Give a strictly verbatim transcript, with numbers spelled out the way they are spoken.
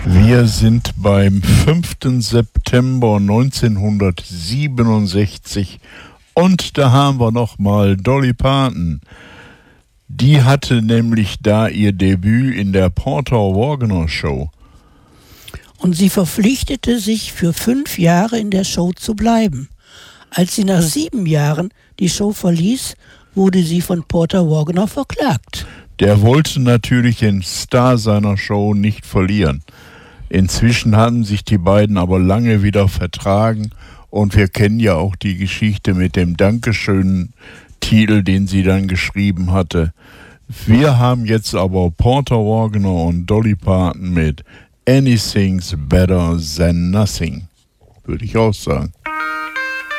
Wir sind beim fünften September neunzehnhundertsiebenundsechzig und da haben wir nochmal Dolly Parton. Die hatte nämlich da ihr Debüt in der Porter Wagoner Show. Und sie verpflichtete sich für fünf Jahre in der Show zu bleiben. Als sie nach sieben Jahren die Show verließ, wurde sie von Porter Wagoner verklagt. Der wollte natürlich den Star seiner Show nicht verlieren. Inzwischen hatten sich die beiden aber lange wieder vertragen und wir kennen ja auch die Geschichte mit dem Dankeschön-Titel, den sie dann geschrieben hatte. Wir haben jetzt aber Porter Wagoner und Dolly Parton mit Anything's Better Than Nothing, würde ich auch sagen.